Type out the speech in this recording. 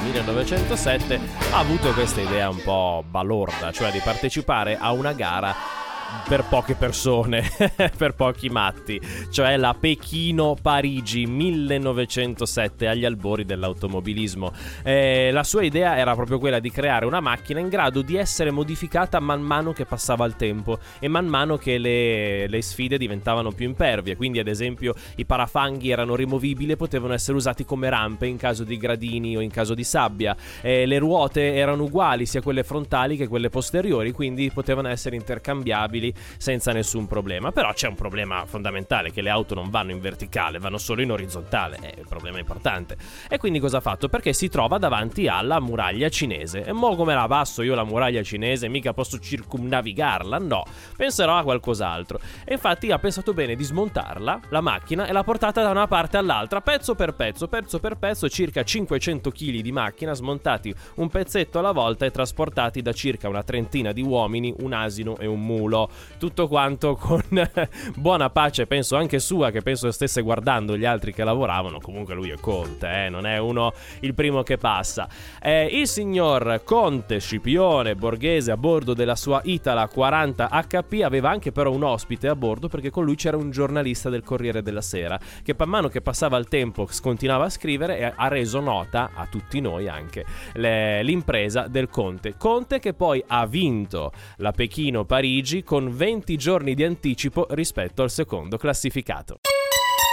1907, ha avuto questa idea un po' balorda, cioè di partecipare a una gara per poche persone, per pochi matti, cioè la Pechino-Parigi 1907, agli albori dell'automobilismo. La sua idea era proprio quella di creare una macchina in grado di essere modificata man mano che passava il tempo e man mano che le sfide diventavano più impervie. Quindi ad esempio i parafanghi erano rimovibili e potevano essere usati come rampe in caso di gradini o in caso di sabbia. Le ruote erano uguali, sia quelle frontali che quelle posteriori, quindi potevano essere intercambiabili senza nessun problema. Però c'è un problema fondamentale, che le auto non vanno in verticale, vanno solo in orizzontale, è il problema importante. E quindi cosa ha fatto? Perché si trova davanti alla muraglia cinese, e mo come la passo io la muraglia cinese? Mica posso circumnavigarla? No, penserò a qualcos'altro. E infatti ha pensato bene di smontarla, la macchina, e l'ha portata da una parte all'altra, pezzo per pezzo, circa 500 kg di macchina smontati un pezzetto alla volta e trasportati da circa una trentina di uomini, un asino e un mulo. Tutto quanto con buona pace, penso anche sua, che penso stesse guardando gli altri che lavoravano. Comunque lui è Conte, non è uno il primo che passa. Il signor Conte Scipione Borghese, a bordo della sua Itala 40 HP, aveva anche però un ospite a bordo, perché con lui c'era un giornalista del Corriere della Sera che man mano che passava il tempo continuava a scrivere e ha reso nota a tutti noi anche l'impresa del Conte che poi ha vinto la Pechino-Parigi con 20 giorni di anticipo rispetto al secondo classificato.